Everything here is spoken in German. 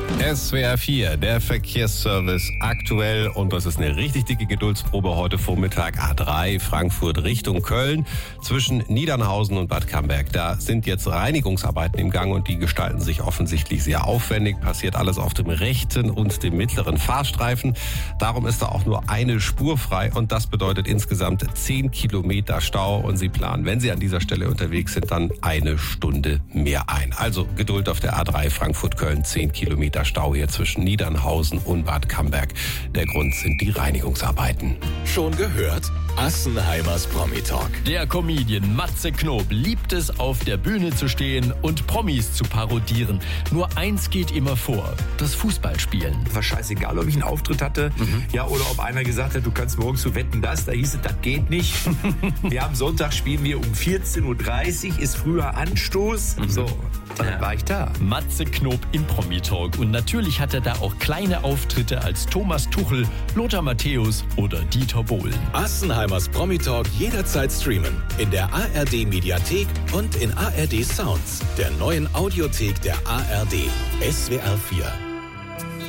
SWR 4, der Verkehrsservice aktuell, und das ist eine richtig dicke Geduldsprobe heute Vormittag. A3 Frankfurt Richtung Köln zwischen Niedernhausen und Bad Camberg. Da sind jetzt Reinigungsarbeiten im Gang und die gestalten sich offensichtlich sehr aufwendig. Passiert alles auf dem rechten und dem mittleren Fahrstreifen. Darum ist da auch nur eine Spur frei und das bedeutet insgesamt 10 Kilometer Stau, und Sie planen, wenn Sie an dieser Stelle unterwegs sind, dann eine Stunde mehr ein. Also Geduld auf der A3 Frankfurt-Köln, 10 Kilometer Stau hier zwischen Niedernhausen und Bad Camberg. Der Grund sind die Reinigungsarbeiten. Schon gehört? Assenheimers Promi-Talk. Der Comedian Matze Knob liebt es, auf der Bühne zu stehen und Promis zu parodieren. Nur eins geht immer vor: das Fußballspielen. War scheißegal, ob ich einen Auftritt hatte, ja, oder ob einer gesagt hat, du kannst morgens so wetten, da hieß es, das geht nicht. Wir am Sonntag spielen wir um 14.30 Uhr, ist früher Anstoß. So, dann war ich da. Matze Knob im Promi-Talk. Und natürlich hat er da auch kleine Auftritte als Thomas Tuchel, Lothar Matthäus oder Dieter Bohlen. Assenheimers Promi-Talk jederzeit streamen. In der ARD-Mediathek und in ARD Sounds, der neuen Audiothek der ARD. SWR 4.